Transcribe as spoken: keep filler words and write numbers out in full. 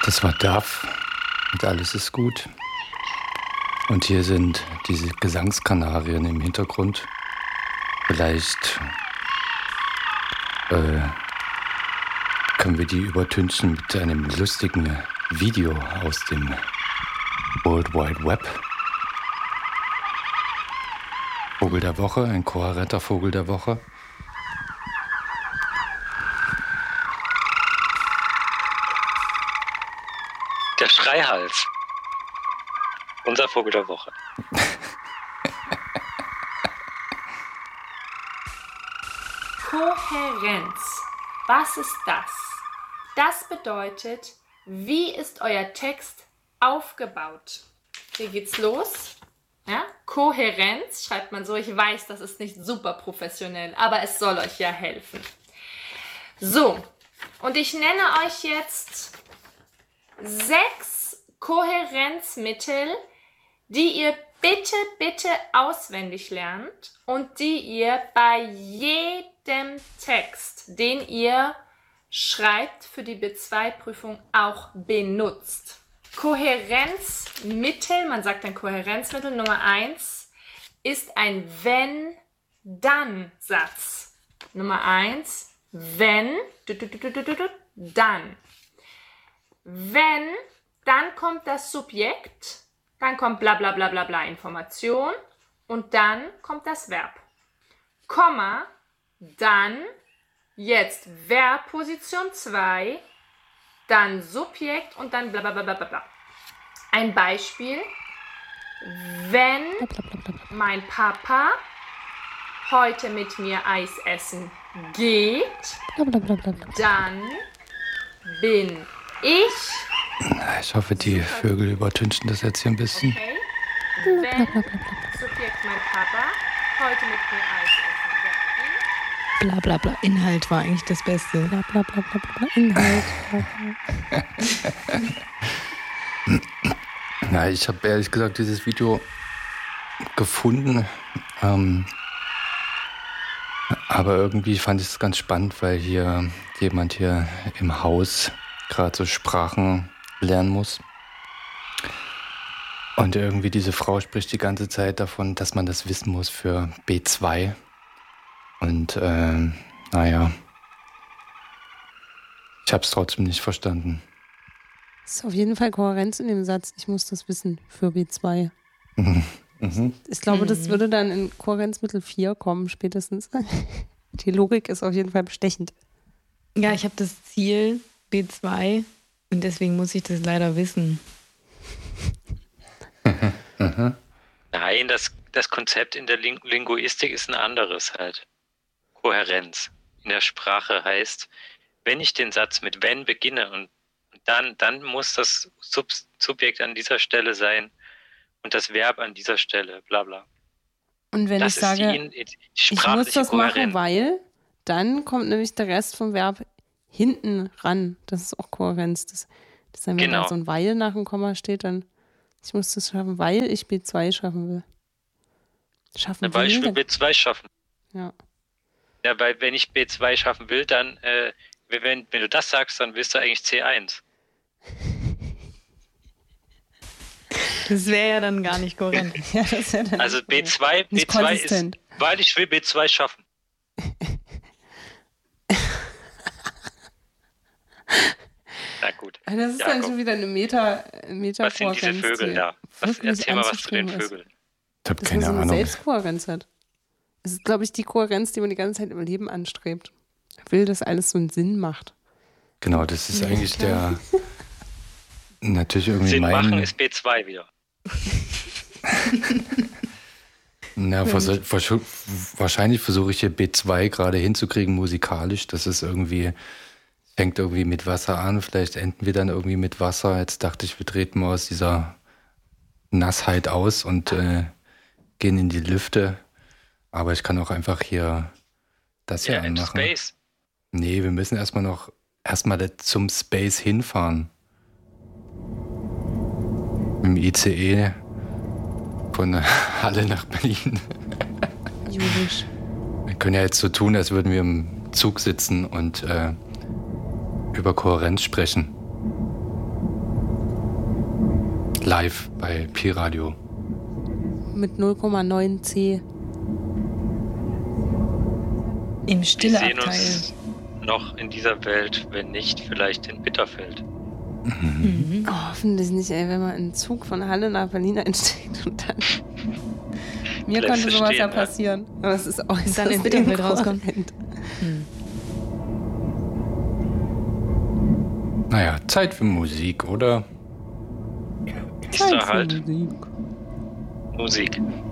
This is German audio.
Das war Duff und alles ist gut. Und hier sind diese Gesangskanarien im Hintergrund. Vielleicht äh, können wir die übertünchen mit einem lustigen Video aus dem World Wide Web. Vogel der Woche, ein kohärenter Vogel der Woche. Der Schreihals. Unser Vogel der Woche. Kohärenz. Was ist das? Das bedeutet, wie ist euer Text aufgebaut? Hier geht's los. Ja? Kohärenz schreibt man so. Ich weiß, das ist nicht super professionell, aber es soll euch ja helfen. So, und ich nenne euch jetzt sechs Kohärenzmittel, die ihr bitte, bitte auswendig lernt und die ihr bei jedem Text, den ihr schreibt, für die B zwei Prüfung auch benutzt. Kohärenzmittel, man sagt ein Kohärenzmittel Nummer eins, ist ein Wenn-Dann-Satz. Nummer eins, wenn, dann. Wenn, dann kommt das Subjekt, dann kommt bla bla bla bla bla Information und dann kommt das Verb. Komma, dann, jetzt Verb Position zwei, dann Subjekt und dann bla bla bla bla bla. Ein Beispiel, wenn mein Papa heute mit mir Eis essen geht, dann bin ich... Ich hoffe, die Vögel übertünchen das jetzt hier ein bisschen. Okay. Wenn Subjekt mein Papa heute mit mir Eis essen geht. Bla bla bla. Inhalt war eigentlich das Beste. Bla bla bla bla bla. Inhalt. Na, ich habe ehrlich gesagt dieses Video gefunden. Ähm, aber irgendwie fand ich es ganz spannend, weil hier jemand hier im Haus gerade so Sprachen lernen muss. Und irgendwie diese Frau spricht die ganze Zeit davon, dass man das wissen muss für B zwei. Und äh, naja, ich habe es trotzdem nicht verstanden. Es ist auf jeden Fall Kohärenz in dem Satz, ich muss das wissen für B zwei. Mhm. Ich glaube, das würde dann in Kohärenzmittel vier kommen, spätestens. Die Logik ist auf jeden Fall bestechend. Ja, ich habe das Ziel B zwei und deswegen muss ich das leider wissen. Nein, das, das Konzept in der Ling- Linguistik ist ein anderes halt. Kohärenz in der Sprache heißt, wenn ich den Satz mit wenn beginne und dann, dann muss das Sub- Subjekt an dieser Stelle sein und das Verb an dieser Stelle, bla bla. Und wenn Das ich ist sage, die, die ich muss sprachliche das machen, Kohärenz. weil, dann kommt nämlich der Rest vom Verb hinten ran. Das ist auch Kohärenz. Das, das wenn Genau. da so ein weil nach dem Komma steht, dann ich muss das schaffen, weil ich B zwei schaffen will. Schaffen Na, weil will, ich will dann- B zwei schaffen. Ja. Ja, weil wenn ich B zwei schaffen will, dann, äh, wenn, wenn du das sagst, dann willst du eigentlich C eins. Das wäre ja dann gar nicht kohärent. Ja, das ist ja dann Also nicht B zwei, Nicht B zwei ist, konsistent. weil ich will B zwei schaffen. Na gut. Ah, das ist Jakob. dann schon wieder eine Meta, Meta Was sind diese Vögel da? Was, erzähl mal was zu den Vögeln. Ich habe Dass keine man so eine Ahnung. Selbstkohärenz hat. Das ist, glaube ich, die Kohärenz, die man die ganze Zeit im Leben anstrebt. Will, dass alles so einen Sinn macht. Genau, das ist eigentlich der... Natürlich irgendwie Sinn machen mein... ist B zwei wieder. Na, vers- vers- wahrscheinlich versuche ich hier B zwei gerade hinzukriegen musikalisch. Das ist irgendwie, fängt irgendwie mit Wasser an, vielleicht enden wir dann irgendwie mit Wasser. Jetzt dachte ich, wir treten mal aus dieser Nassheit aus und äh, gehen in die Lüfte. Aber ich kann auch einfach hier das hier Ja, into anmachen. Space. Nee, wir müssen erstmal noch erstmal da zum Space hinfahren. Mit dem I C E von Halle nach Berlin. Julisch. Wir können ja jetzt so tun, als würden wir im Zug sitzen und äh, über Kohärenz sprechen. live bei Pi-Radio. Mit null Komma neun C. Im Wir stille sehen Abteil. uns noch in dieser Welt, wenn nicht, vielleicht in Bitterfeld. Mhm. Oh, hoffentlich nicht, ey, wenn man einen Zug von Halle nach Berlin einsteigt und dann. Mir Bleibst könnte du sowas stehen, ja ne? passieren. Aber es ist äußerst dann in Bitterfeld rauskommt. inkohärent. Hm. Naja, Zeit für Musik, oder? Ist da halt Musik. Musik.